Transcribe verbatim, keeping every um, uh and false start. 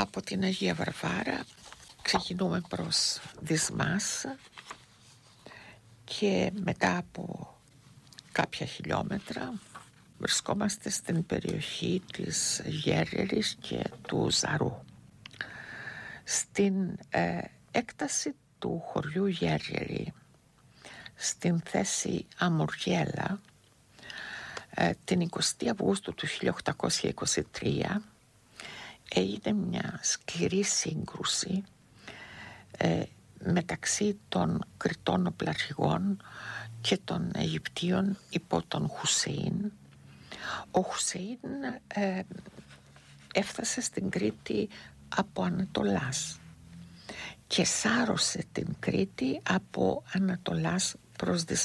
Από την Αγία Βαρβάρα ξεκινούμε προς Δυσμάς και μετά από κάποια χιλιόμετρα βρισκόμαστε στην περιοχή της Γέρερης και του Ζαρού. Στην ε, έκταση του χωριού Γέρερη, στην θέση Αμουργέλα, ε, την εικοστή Αυγούστου του χίλια οκτακόσια είκοσι τρία έγινε μια σκληρή σύγκρουση ε, μεταξύ των Κρητών οπλαρχηγών και των Αιγυπτίων υπό τον Χουσέιν. Ο Χουσέιν ε, έφτασε στην Κρήτη από Ανατολάς και σάρωσε την Κρήτη από Ανατολάς προς